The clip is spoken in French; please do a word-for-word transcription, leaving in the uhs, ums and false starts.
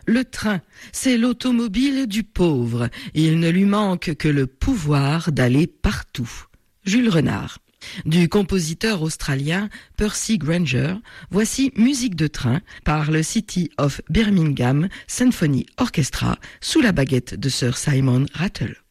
Le train, c'est l'automobile du pauvre. Il ne lui manque que le pouvoir d'aller partout. Jules Renard. Du compositeur australien Percy Grainger, voici Musique de train par le City of Birmingham Symphony Orchestra sous la baguette de Sir Simon Rattle.